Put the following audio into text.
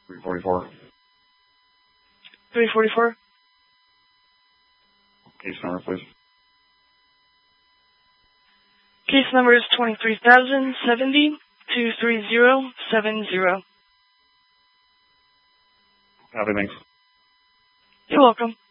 344. 344. Case number, please. Case number is 23,070-23070. Copy, thanks. You're welcome.